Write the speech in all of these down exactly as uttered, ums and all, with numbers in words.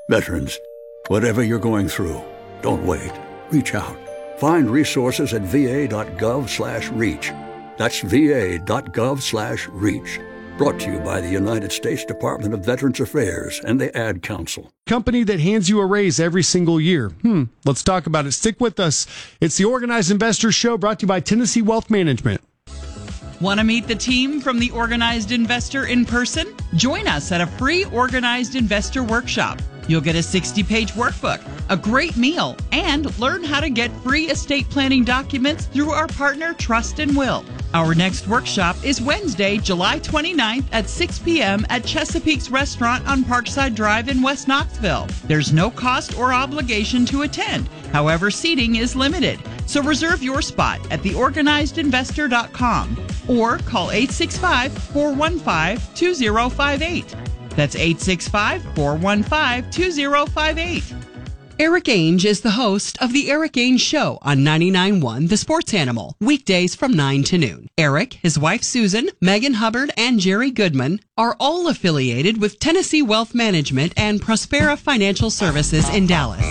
Veterans, whatever you're going through, don't wait. Reach out. Find resources at va.gov slash reach. That's va.gov slash reach. Brought to you by the United States Department of Veterans Affairs and the Ad Council. Company that hands you a raise every single year. Hmm, let's talk about it. Stick with us. It's the Organized Investor Show, brought to you by Tennessee Wealth Management. Want to meet the team from the Organized Investor in person? Join us at a free Organized Investor workshop. You'll get a sixty-page workbook, a great meal, and learn how to get free estate planning documents through our partner Trust and Will. Our next workshop is Wednesday, July twenty-ninth at six p.m. at Chesapeake's Restaurant on Parkside Drive in West Knoxville. There's no cost or obligation to attend. However, seating is limited. So reserve your spot at the organized investor dot com or call eight six five, four one five, two zero five eight. That's eight six five, four one five, two zero five eight. Eric Ainge is the host of The Eric Ainge Show on ninety-nine point one The Sports Animal, weekdays from nine to noon. Eric, his wife Susan, Megan Hubbard, and Jerry Goodman are all affiliated with Tennessee Wealth Management and Prospera Financial Services in Dallas.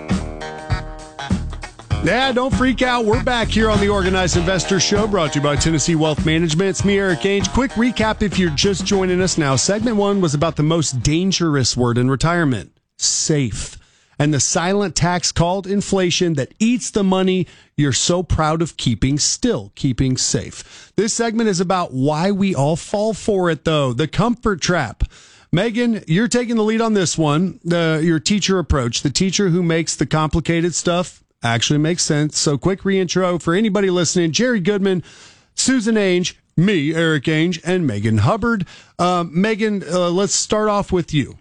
Yeah, don't freak out. We're back here on the Organized Investor Show, brought to you by Tennessee Wealth Management. It's me, Eric Ainge. Quick recap if you're just joining us now. Segment one was about the most dangerous word in retirement, safe, and the silent tax called inflation that eats the money you're so proud of keeping, still keeping safe. This segment is about why we all fall for it, though, the comfort trap. Megan, you're taking the lead on this one, the, your teacher approach, the teacher who makes the complicated stuff actually makes sense. So quick reintro for anybody listening. Jerry Goodman, Susan Ainge, me, Eric Ainge, and Megan Hubbard. Uh, Megan, uh, let's start off with you.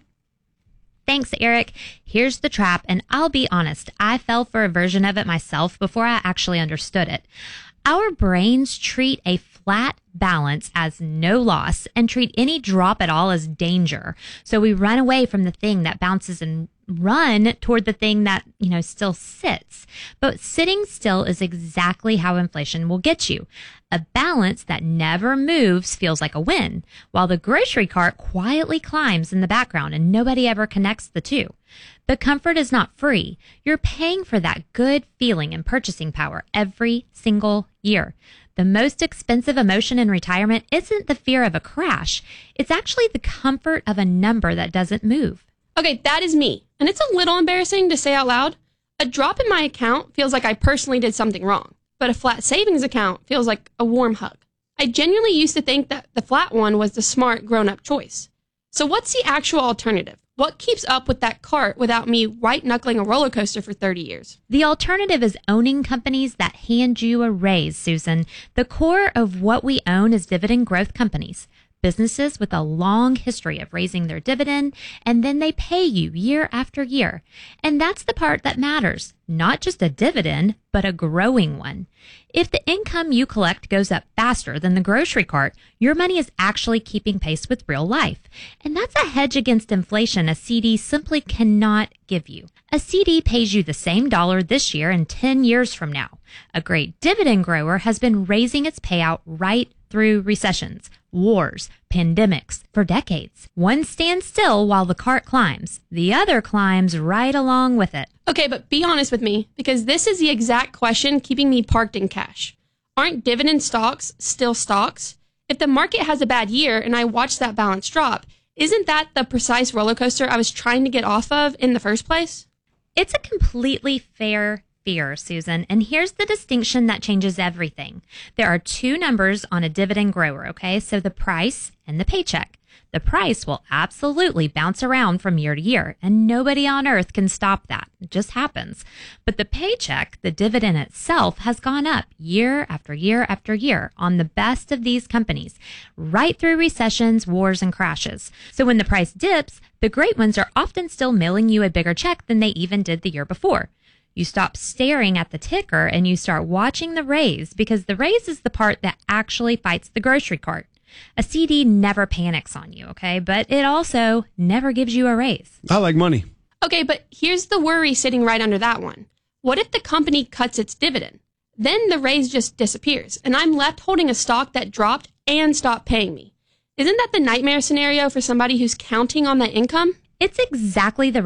Thanks, Eric. Here's the trap, and I'll be honest, I fell for a version of it myself before I actually understood it. Our brains treat a flat balance as no loss and treat any drop at all as danger. So we run away from the thing that bounces and run toward the thing that, you know, still sits. But sitting still is exactly how inflation will get you. A balance that never moves feels like a win, while the grocery cart quietly climbs in the background and nobody ever connects the two. But comfort is not free. You're paying for that good feeling and purchasing power every single year. The most expensive emotion in retirement isn't the fear of a crash. It's actually the comfort of a number that doesn't move. Okay, that is me. And it's a little embarrassing to say out loud. A drop in my account feels like I personally did something wrong, but a flat savings account feels like a warm hug. I genuinely used to think that the flat one was the smart, grown-up choice. So what's the actual alternative? What keeps up with that cart without me white-knuckling a roller coaster for thirty years? The alternative is owning companies that hand you a raise, Susan. The core of what we own is dividend growth companies. Businesses with a long history of raising their dividend, and then they pay you year after year. And that's the part that matters. Not just a dividend, but a growing one. If the income you collect goes up faster than the grocery cart, your money is actually keeping pace with real life. And that's a hedge against inflation a C D simply cannot give you. A C D pays you the same dollar this year and ten years from now. A great dividend grower has been raising its payout right through recessions, wars, pandemics for decades. One stands still while the cart climbs. The other climbs right along with it. Okay, but be honest with me, because this is the exact question keeping me parked in cash. Aren't dividend stocks still stocks? If the market has a bad year and I watch that balance drop, isn't that the precise roller coaster I was trying to get off of in the first place? It's a completely fair fear, Susan, and here's the distinction that changes everything. There are two numbers on a dividend grower, okay? So the price and the paycheck. The price will absolutely bounce around from year to year, and nobody on earth can stop that. It just happens. But the paycheck, the dividend itself, has gone up year after year after year on the best of these companies, right through recessions, wars, and crashes. So when the price dips, the great ones are often still mailing you a bigger check than they even did the year before. You stop staring at the ticker and you start watching the raise, because the raise is the part that actually fights the grocery cart. A C D never panics on you, okay? But it also never gives you a raise. I like money. Okay, but here's the worry sitting right under that one. What if the company cuts its dividend? Then the raise just disappears, and I'm left holding a stock that dropped and stopped paying me. Isn't that the nightmare scenario for somebody who's counting on that income? It's exactly the